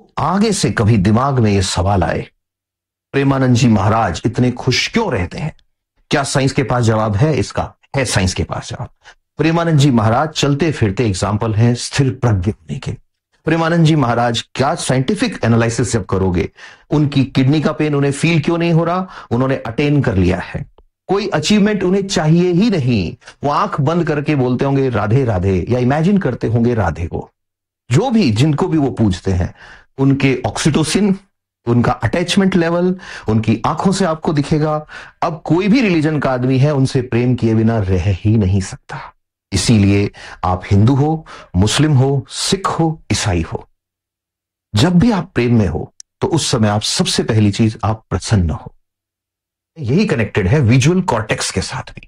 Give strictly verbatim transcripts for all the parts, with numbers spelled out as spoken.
आगे से कभी दिमाग में यह सवाल आए, प्रेमानंद जी महाराज इतने खुश क्यों रहते हैं? क्या साइंस के पास जवाब है? इसका है साइंस के पास जवाब। प्रेमानंद जी महाराज चलते फिरते एग्जाम्पल हैं स्थिर प्रज्ञ होने के। प्रेमानंद जी महाराज क्या साइंटिफिक एनालिसिस जब करोगे, उनकी किडनी का पेन उन्हें फील क्यों नहीं हो रहा? उन्होंने अटेन कर लिया है। कोई अचीवमेंट उन्हें चाहिए ही नहीं, वो आंख बंद करके बोलते होंगे राधे राधे, या इमेजिन करते होंगे राधे को। जो भी जिनको भी वो पूछते हैं, उनके ऑक्सीटोसिन, उनका अटैचमेंट लेवल, उनकी आंखों से आपको दिखेगा। अब कोई भी रिलीजन का आदमी है, उनसे प्रेम किए बिना रह ही नहीं सकता। इसीलिए आप हिंदू हो, मुस्लिम हो, सिख हो, ईसाई हो, जब भी आप प्रेम में हो तो उस समय आप सबसे पहली चीज आप प्रसन्न हो। यही कनेक्टेड है विजुअल कॉर्टेक्स के साथ भी।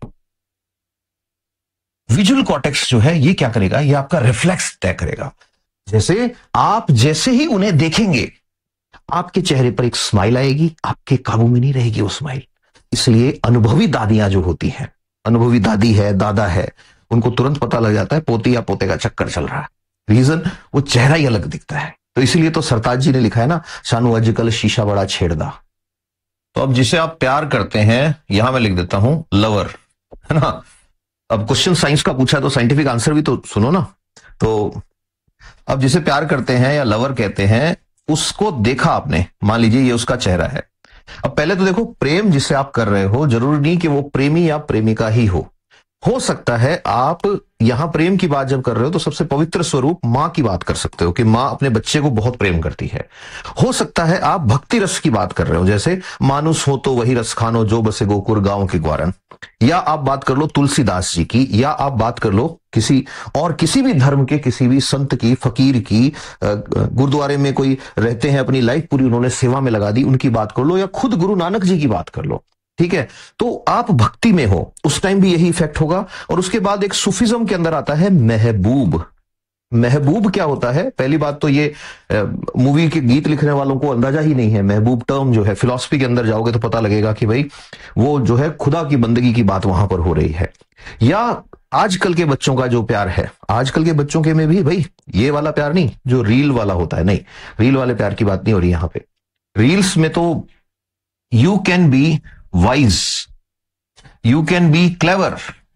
विजुअल कॉर्टेक्स जो है ये क्या करेगा? ये आपका रिफ्लेक्स तय करेगा। जैसे आप जैसे ही उन्हें देखेंगे, आपके चेहरे पर एक स्माइल आएगी, आपके काबू में नहीं रहेगी वो स्माइल। इसलिए अनुभवी दादियां जो होती हैं, अनुभवी दादी है, दादा है, उनको तुरंत पता लग जाता है पोती या पोते का चक्कर चल रहा है। रीजन, वो चेहरा ही अलग दिखता है। तो इसीलिए तो सरताज जी ने लिखा है ना, शानू अजकल शीशा बड़ा छेड़दा। तो अब जिसे आप प्यार करते हैं, यहां मैं लिख देता हूं लवर, है ना। अब क्वेश्चन साइंस का पूछा तो साइंटिफिक आंसर भी तो सुनो ना। तो अब जिसे प्यार करते हैं या लवर कहते हैं, उसको देखा आपने, मान लीजिए ये उसका चेहरा है। अब पहले तो देखो, प्रेम जिसे आप कर रहे हो जरूरी नहीं कि वो प्रेमी या प्रेमिका ही हो। हो सकता है आप यहां प्रेम की बात जब कर रहे हो तो सबसे पवित्र स्वरूप मां की बात कर सकते हो कि मां अपने बच्चे को बहुत प्रेम करती है। हो सकता है आप भक्ति रस की बात कर रहे हो, जैसे मानुस हो तो वही रस खानो जो बसे गोकुर गांव के ग्वारन। या आप बात कर लो तुलसीदास जी की, या आप बात कर लो किसी और किसी भी धर्म के किसी भी संत की, फकीर की, गुरुद्वारे में कोई रहते हैं, अपनी लाइफ पूरी उन्होंने सेवा में लगा दी, उनकी बात कर लो, या खुद गुरु नानक जी की बात कर लो। ठीक है, तो आप भक्ति में हो उस टाइम भी यही इफेक्ट होगा। और उसके बाद एक सूफिज्म के अंदर आता है महबूब। महबूब क्या होता है? पहली बात तो ये मूवी के गीत लिखने वालों को अंदाजा ही नहीं है। महबूब टर्म जो है, फिलॉसफी के अंदर जाओगे तो पता लगेगा कि भाई वो जो है खुदा की बंदगी की बात वहां पर हो रही है। या आजकल के बच्चों का जो प्यार है, आजकल के बच्चों के में भी भाई ये वाला प्यार नहीं जो रील वाला होता है, नहीं, रील वाले प्यार की बात नहीं हो रही यहां पे। रील्स में तो you can be wise, you can be clever,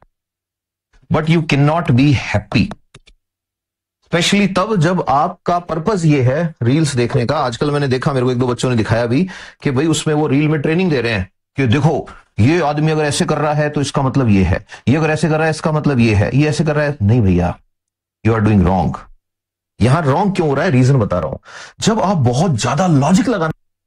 but you can not be happy. Specially तब जब आपका पर्पस ये है रील्स देखने का। आजकल मैंने देखा, मेरे को एक दो बच्चों ने दिखाया भी कि भाई उसमें वो रील में ट्रेनिंग दे रहे हैं कि देखो ये आदमी अगर ऐसे कर रहा है तो इसका मतलब ये है, ये अगर ऐसे कर रहा है इसका मतलब ये है, ये ऐसे कर रहा है। नहीं भैया, यू आर डूइंग रॉन्ग। यहां रॉन्ग क्यों हो रहा है? रीजन बता रहा हूं। जब आप बहुत ज्यादा लॉजिक लगाना,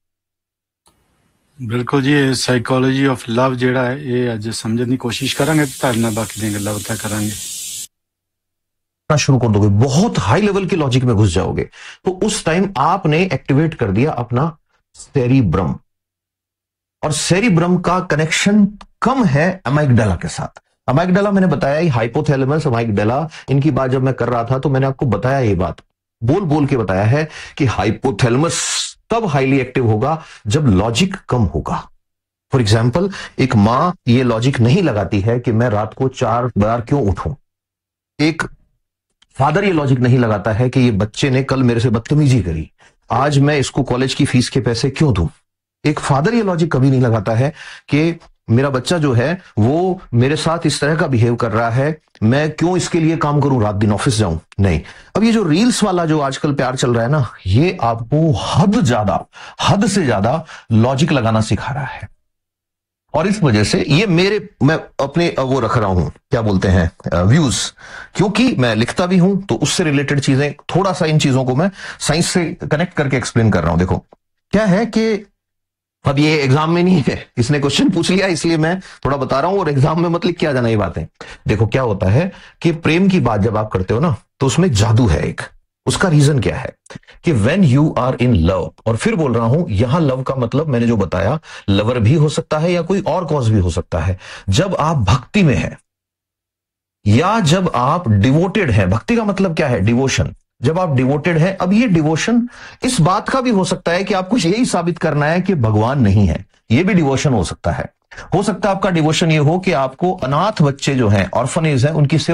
बिल्कुल जी, साइकोलॉजी ऑफ लव जेड़ा है ये अज समझने की कोशिश करांगे, तार नाल बाकी दी गल्लां बातां करांगे। शुरू कर दोगे, बहुत हाई लेवल की लॉजिक में घुस जाओगे, तो उस टाइम आपने एक्टिवेट कर दिया अपना सेरिब्रम। और सेरिब्रम का कनेक्शन कम है अमाइगडाला के साथ। अमाइगडाला मैंने बताया ही, हाइपोथैलेमस, अमाइगडाला, इनकी बात जब मैं कर रहा था तो मैंने आपको बताया ये बात, बोल बोल के बताया है कि हाइपोथैलेमस तब हाईली एक्टिव होगा जब लॉजिक कम होगा। फॉर एग्जाम्पल, एक मां ये लॉजिक नहीं लगाती है कि मैं रात को चार बार क्यों उठूं। एक फादर ये लॉजिक नहीं लगाता है कि ये बच्चे ने कल मेरे से बदतमीजी करी, आज मैं इसको कॉलेज की फीस के पैसे क्यों दूं। एक फादर ये लॉजिक कभी नहीं लगाता है कि मेरा बच्चा जो है वो मेरे साथ इस तरह का बिहेव कर रहा है, मैं क्यों इसके लिए काम करूं, रात दिन ऑफिस जाऊं। नहीं। अब ये जो रील्स वाला जो आजकल प्यार चल रहा है ना, ये आपको हद ज्यादा, हद से ज्यादा लॉजिक लगाना सिखा रहा है। और इस वजह से ये मेरे, मैं अपने वो रख रहा हूं, क्या बोलते हैं, व्यूज, क्योंकि मैं लिखता भी हूं तो उससे रिलेटेड चीजें, थोड़ा सा इन चीजों को मैं साइंस से कनेक्ट करके एक्सप्लेन कर रहा हूं। देखो क्या है कि अब ये एग्जाम में नहीं है, इसने क्वेश्चन पूछ लिया इसलिए मैं थोड़ा बता रहा हूं, और एग्जाम में मत लिख के आ जाना ये बातें। देखो क्या होता है कि प्रेम की बात जब आप करते हो ना तो उसमें जादू है एक। उसका रीजन क्या है कि when you are in love, और फिर बोल रहा हूं यहां लव का मतलब मैंने जो बताया, लवर भी हो सकता है या कोई और कॉज भी हो सकता है। जब आप भक्ति में है या जब आप डिवोटेड है, भक्ति का मतलब क्या है, डिवोशन। जब आप डिवोटेड है, अब ये डिवोशन इस बात का भी हो सकता है कि आपको यही साबित करना है कि भगवान नहीं है, ये भी डिवोशन हो सकता है। हो सकता है आपका डिवोशन ये हो कि आपको अनाथ बच्चे जो हैं, ऑर्फनेज हैं, उनकी सेवा